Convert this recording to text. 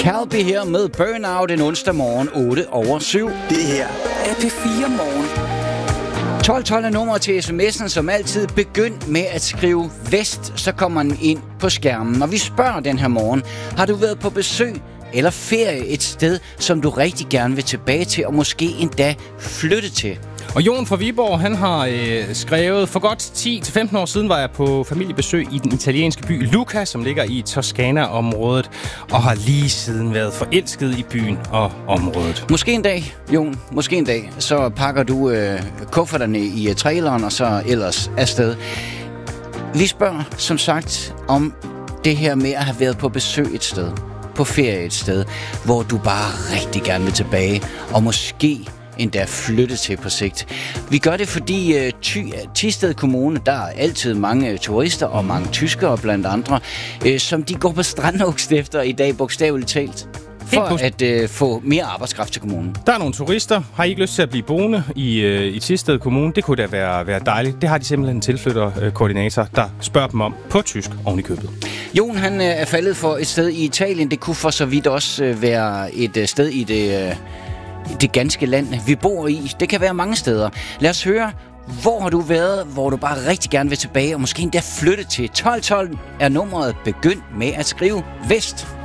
Calby her med Burnout en onsdag morgen 8:07. Det her er P4 Morgen. 1212 er nummeret til sms'en, som altid. Begynd med at skrive vest, så kommer den ind på skærmen. Og vi spørger den her morgen, har du været på besøg eller ferie et sted, som du rigtig gerne vil tilbage til, og måske endda flytte til? Og Jon fra Viborg, han har skrevet, for godt 10-15 år siden var jeg på familiebesøg i den italienske by Lucca, som ligger i Toscana-området, og har lige siden været forelsket i byen og området. Måske en dag, Jon, måske en dag, så pakker du kufferterne i traileren, og så ellers afsted. Vi spørger, som sagt, om det her med at have været på besøg et sted, på ferie et sted, hvor du bare rigtig gerne vil tilbage, og måske endda flytte til på sigt. Vi gør det, fordi Thisted Kommune, der er altid mange turister og mange tyskere blandt andre, som de går på strandhugst efter i dag, bogstaveligt talt, for at få mere arbejdskraft til kommunen. Der er nogle turister. Har I ikke lyst til at blive boende i Thisted Kommune? Det kunne da være dejligt. Det har de simpelthen en tilflytterkoordinator, der spørger dem om på tysk oven i købet. Jon, han er faldet for et sted i Italien. Det kunne for så vidt også være et sted i det ganske land, vi bor i. Det kan være mange steder. Lad os høre, hvor har du været, hvor du bare rigtig gerne vil tilbage, og måske endda flytte til. 1212 er nummeret. Begynd med at skrive vest.